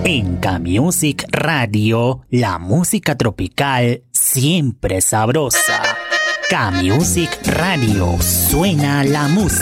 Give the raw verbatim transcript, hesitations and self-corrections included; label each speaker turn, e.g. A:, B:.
A: En K-Music Radio, la música tropical siempre sabrosa. K-Music Radio, suena la música.